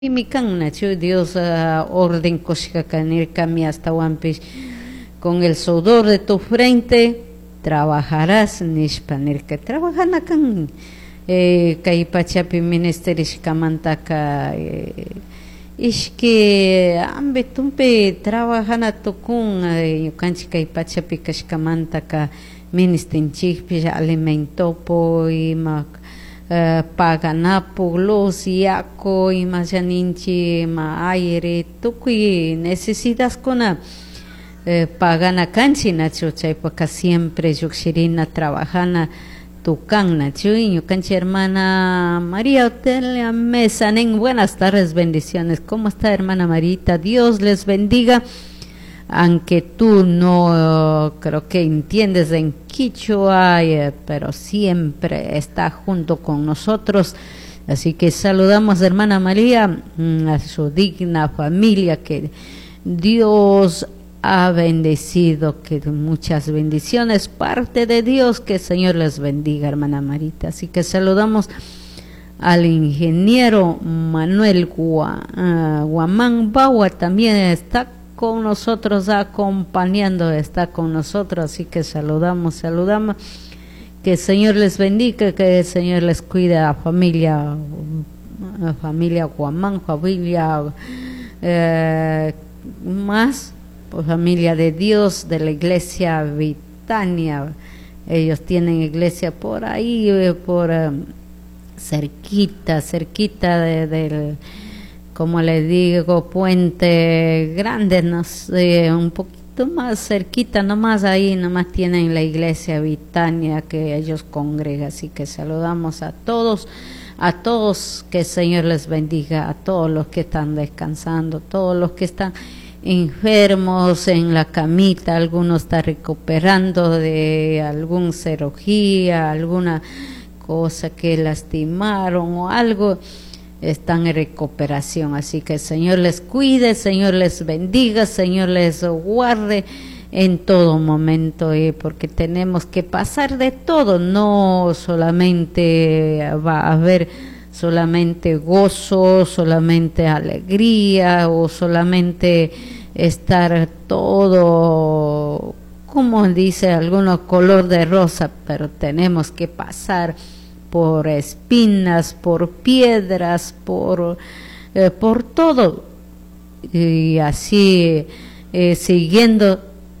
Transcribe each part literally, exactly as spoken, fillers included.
Mikan nacho Dios uh, orden koshkakanir kami hasta wampish con el sudor de tu frente trabajarás nishpanir que trabajana kan eh, kay pachapi ministerish kamantaka eh, ishki ambe tumpe trabajana tukun eh, yukanchi kay pachapi kashkamantaka ministinchikpi alimentopo y mak Uh, paganapo luz yako imajaninchi ma aire tukui necesitas kona uh, pagana kanchi nacho chaypaka siempre yukshirina trabajana tukan nacho y kanchi hermana María Hotel Mesa nen buenas tardes, bendiciones. ¿Cómo está hermana Marita? Dios les bendiga. Aunque tú no uh, creo que entiendes en quichua, eh, pero siempre está junto con nosotros. Así que saludamos, hermana María, a su digna familia que Dios ha bendecido, que muchas bendiciones, parte de Dios, que el Señor les bendiga, hermana Marita. Así que saludamos al ingeniero Manuel Gua, uh, Guamán Baua, también está con nosotros, acompañando, está con nosotros, así que saludamos, saludamos, que el Señor les bendiga, que el Señor les cuide a familia, a familia Guamán, familia eh, más, pues, familia de Dios, de la iglesia Vitania. Ellos tienen iglesia por ahí, por eh, cerquita, cerquita de, del como le digo, Puente Grande, no sé, un poquito más cerquita, nomás ahí, nomás tienen la iglesia Vitania que ellos congregan, así que saludamos a todos, a todos, que el Señor les bendiga, a todos los que están descansando, todos los que están enfermos en la camita, algunos están recuperando de alguna cirugía, alguna cosa que lastimaron o algo, están en recuperación, así que el Señor les cuide, el Señor les bendiga, el Señor les guarde en todo momento, eh, porque tenemos que pasar de todo, no solamente va a haber solamente gozo, solamente alegría o solamente estar todo, como dice algunos, color de rosa, pero tenemos que pasar por espinas, por piedras, por, eh, por todo, y así eh, siguiendo,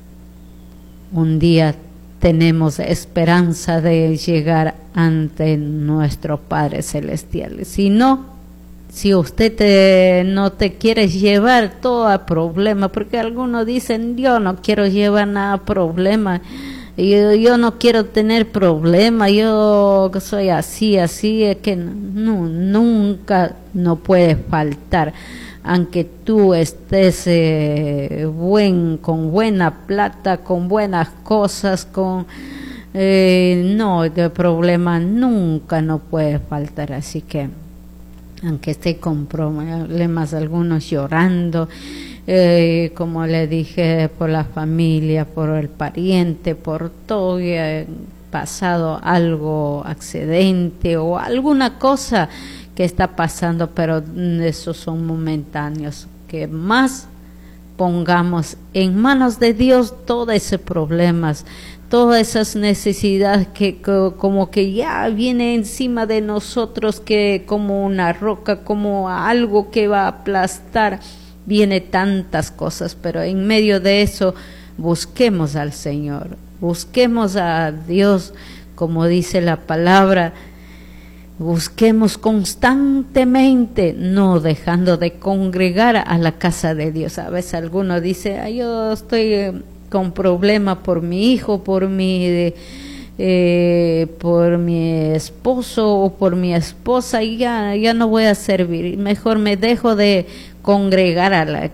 un día tenemos esperanza de llegar ante nuestro Padre Celestial. Si no, si usted te, no te quiere llevar todo a problema, porque algunos dicen, yo no quiero llevar nada a problema, Yo, yo no quiero tener problemas, yo soy así, así, es que no, nunca no puede faltar, aunque tú estés eh, buen, con buena plata, con buenas cosas, con eh, no, de problema nunca no puede faltar, así que aunque esté con problemas, algunos llorando, Eh, como le dije, por la familia, por el pariente, por todo, eh, pasado algo, accidente o alguna cosa que está pasando, pero esos son momentáneos, que más pongamos en manos de Dios todos esos problemas, todas esas necesidades que, que como que ya viene encima de nosotros, que como una roca, como algo que va a aplastar. Viene tantas cosas, pero en medio de eso busquemos al Señor, busquemos a Dios, como dice la palabra, busquemos constantemente, no dejando de congregar a la casa de Dios. A veces alguno dice, ay, yo estoy eh, con problema por mi hijo, por mi eh, por mi esposo o por mi esposa, y ya, ya no voy a servir, mejor me dejo de congregar a la,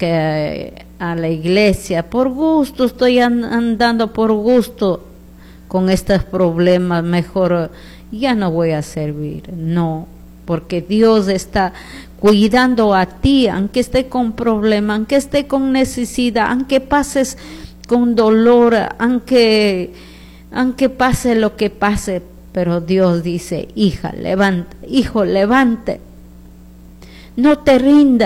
a la iglesia, por gusto, estoy andando por gusto con estos problemas, mejor ya no voy a servir. No, porque Dios está cuidando a ti, aunque esté con problema, aunque esté con necesidad, aunque pases con dolor, aunque, aunque pase lo que pase, pero Dios dice, hija, levanta, hijo, levante. no te rindas.